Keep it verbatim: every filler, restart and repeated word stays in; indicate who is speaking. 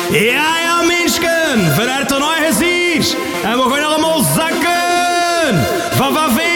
Speaker 1: Ja, ja, mensen, vanuit de eigen zier. En we gaan allemaal zakken. Van van